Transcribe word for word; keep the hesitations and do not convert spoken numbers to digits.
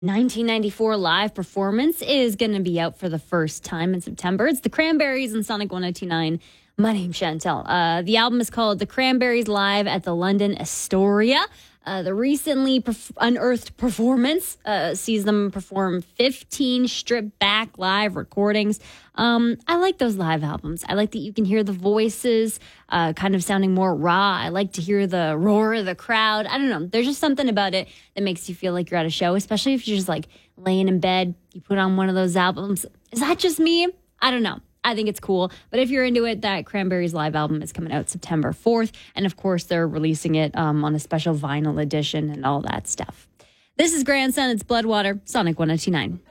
nineteen ninety-four live performance is going to be out for the first time in September. It's the Cranberries and Sonic one oh two nine. My name's Chantel. Uh, the album is called The Cranberries Live at the London Astoria. Uh, the recently perf- unearthed performance uh, sees them perform fifteen stripped back live recordings. Um, I like those live albums. I like that you can hear the voices uh, kind of sounding more raw. I like to hear the roar of the crowd. I don't know. There's just something about it that makes you feel like you're at a show, especially if you're just like laying in bed. You put on one of those albums. Is that just me? I don't know. I think it's cool. But if you're into it, that Cranberries live album is coming out September fourth. And of course, they're releasing it um, on a special vinyl edition and all that stuff. This is Grandson. It's Bloodwater, Sonic one oh two nine.